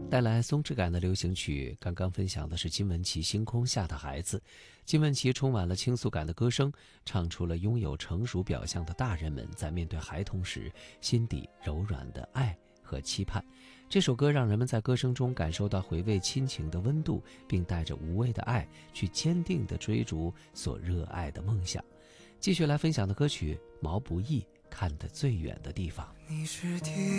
带来松弛感的流行曲，刚刚分享的是金玟岐《星空下的孩子》。金玟岐充满了倾诉感的歌声，唱出了拥有成熟表象的大人们在面对孩童时心底柔软的爱和期盼。这首歌让人们在歌声中感受到回味亲情的温度，并带着无畏的爱去坚定地追逐所热爱的梦想。继续来分享的歌曲，毛不易《看得最远的地方》。 你是第